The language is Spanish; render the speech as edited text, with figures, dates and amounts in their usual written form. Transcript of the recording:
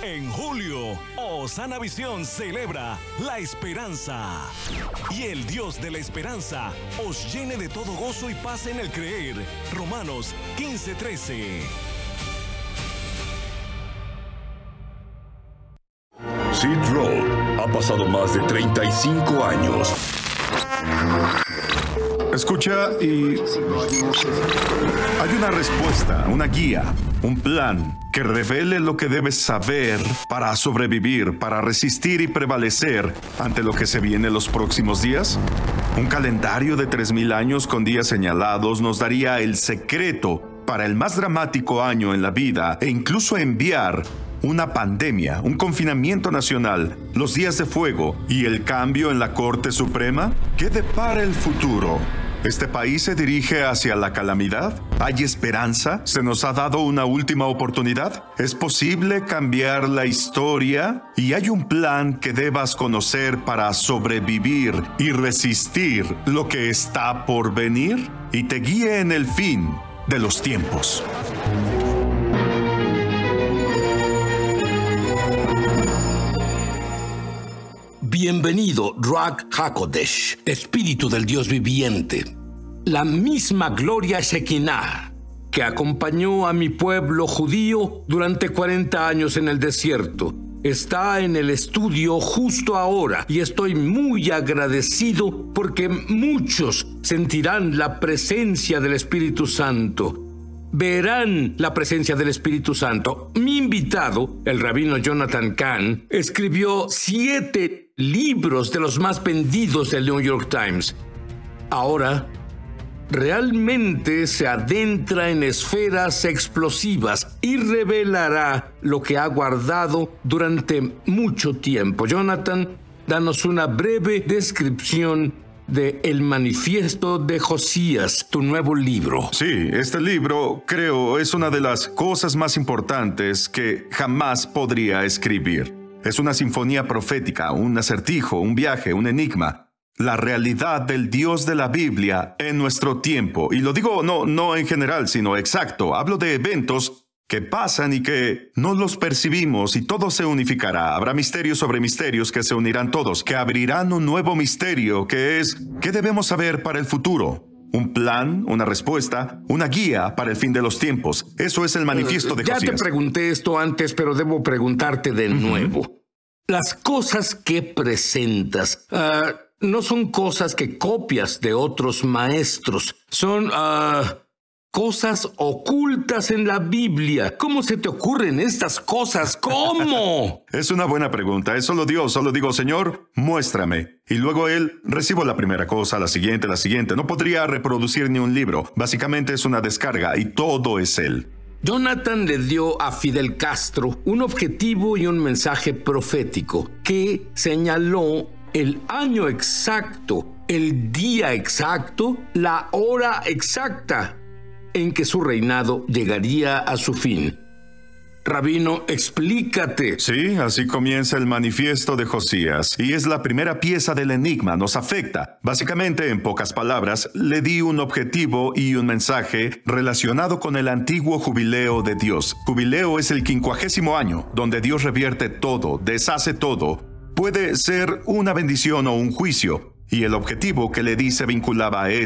En julio, Osana Visión celebra la esperanza. Y el Dios de la esperanza os llene de todo gozo y paz en el creer. Romanos 15:13. Seed Road ha pasado más de 35 años. Escucha y... hay una respuesta, una guía, un plan que revele lo que debes saber para sobrevivir, para resistir y prevalecer ante lo que se viene los próximos días. Un calendario de 3000 años con días señalados nos daría el secreto para el más dramático año en la vida e incluso enviar una pandemia, un confinamiento nacional, los días de fuego y el cambio en la Corte Suprema. ¿Qué depara el futuro? ¿Este país se dirige hacia la calamidad? ¿Hay esperanza? ¿Se nos ha dado una última oportunidad? ¿Es posible cambiar la historia? ¿Y hay un plan que debas conocer para sobrevivir y resistir lo que está por venir? Y te guíe en el fin de los tiempos. Bienvenido, Ruach HaKodesh, Espíritu del Dios viviente. La misma gloria Shekinah que acompañó a mi pueblo judío durante 40 años en el desierto está en el estudio justo ahora y estoy muy agradecido porque muchos sentirán la presencia del Espíritu Santo. Verán la presencia del Espíritu Santo. Mi invitado, el rabino Jonathan Cahn, escribió 7 libros de los más vendidos del New York Times. Ahora, realmente se adentra en esferas explosivas y revelará lo que ha guardado durante mucho tiempo. Jonathan, danos una breve descripción de El Manifiesto de Josías, tu nuevo libro. Sí, este libro, creo, es una de las cosas más importantes que jamás podría escribir. Es una sinfonía profética, un acertijo, un viaje, un enigma. La realidad del Dios de la Biblia en nuestro tiempo. Y lo digo no en general, sino exacto. Hablo de eventos que pasan y que no los percibimos y todo se unificará. Habrá misterios sobre misterios que se unirán todos, que abrirán un nuevo misterio que es ¿qué debemos saber para el futuro? Un plan, una respuesta, una guía para el fin de los tiempos. Eso es el manifiesto de Josías. Ya te pregunté esto antes, pero debo preguntarte de nuevo. Las cosas que presentas no son cosas que copias de otros maestros. Son cosas ocultas en la Biblia. ¿Cómo se te ocurren estas cosas? ¿Cómo? Es una buena pregunta. Es solo Dios. Solo digo, Señor, muéstrame. Y luego Él, recibo la primera cosa, la siguiente. No podría reproducir ni un libro. Básicamente es una descarga y todo es Él. Jonathan le dio a Fidel Castro un objetivo y un mensaje profético que señaló el año exacto, el día exacto, la hora exacta en que su reinado llegaría a su fin. Rabino, explícate. Sí, así comienza el manifiesto de Josías, y es la primera pieza del enigma, nos afecta. Básicamente, en pocas palabras, le di un objetivo y un mensaje relacionado con el antiguo jubileo de Dios. Jubileo es el 50º año, donde Dios revierte todo, deshace todo. Puede ser una bendición o un juicio, y el objetivo que le di se vinculaba a